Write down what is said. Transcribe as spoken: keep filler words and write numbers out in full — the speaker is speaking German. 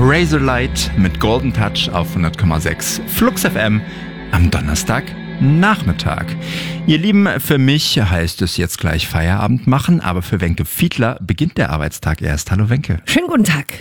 Razorlight mit Golden Touch auf hundert Komma sechs Flux F M am Donnerstag Nachmittag. Ihr Lieben, für mich heißt es jetzt gleich Feierabend machen, aber für Wenke Fiedler beginnt der Arbeitstag erst. Hallo Wenke. Schönen guten Tag.